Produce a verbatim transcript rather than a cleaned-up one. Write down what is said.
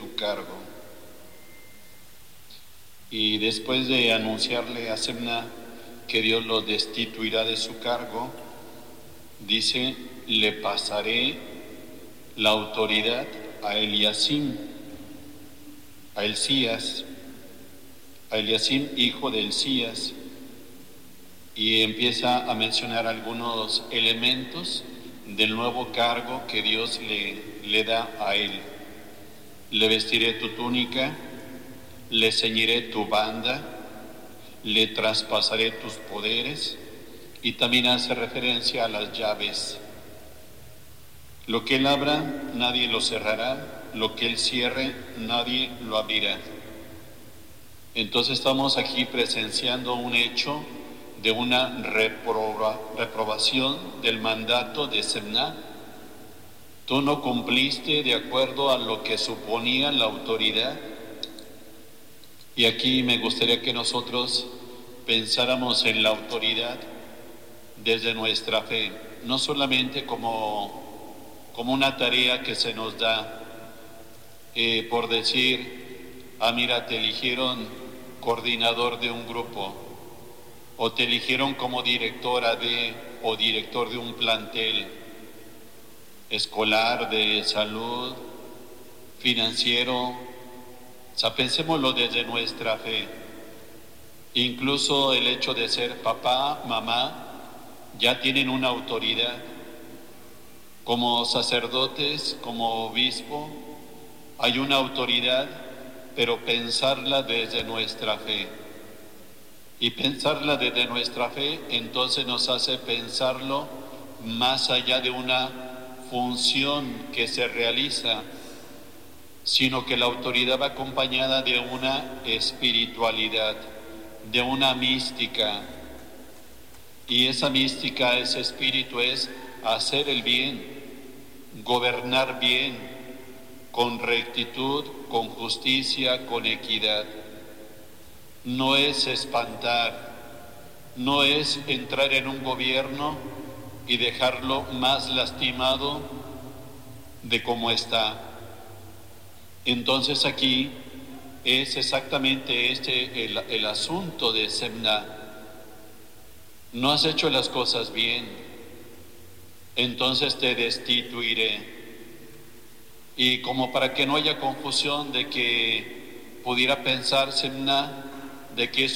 tu cargo. Y después de anunciarle a Semna que Dios lo destituirá de su cargo, dice: le pasaré la autoridad a Eliacim, a Hilcías, a Eliacim, hijo de Hilcías, y empieza a mencionar algunos elementos del nuevo cargo que Dios le, le da a él. Le vestiré tu túnica, le ceñiré tu banda, le traspasaré tus poderes, y también hace referencia a las llaves. Lo que él abra, nadie lo cerrará, lo que él cierre, nadie lo abrirá. Entonces estamos aquí presenciando un hecho de una reproba, reprobación del mandato de Semna. Tú no cumpliste de acuerdo a lo que suponía la autoridad. Y aquí me gustaría que nosotros pensáramos en la autoridad desde nuestra fe, no solamente como, como una tarea que se nos da, eh, por decir: ah, mira, te eligieron coordinador de un grupo, o te eligieron como directora de, o director de un plantel escolar, de salud, financiero. O sea, pensémoslo desde nuestra fe. Incluso el hecho de ser papá, mamá, ya tienen una autoridad. Como sacerdotes, como obispo, hay una autoridad, pero pensarla desde nuestra fe. Y pensarla desde nuestra fe, entonces nos hace pensarlo más allá de una función que se realiza, sino que la autoridad va acompañada de una espiritualidad, de una mística. Y esa mística, ese espíritu, es hacer el bien, gobernar bien, con rectitud, con justicia, con equidad. No es espantar, no es entrar en un gobierno y dejarlo más lastimado de cómo está. Entonces aquí es exactamente este el, el asunto de Semna. No has hecho las cosas bien, entonces te destituiré. Y como para que no haya confusión de que pudiera pensar Semna de que es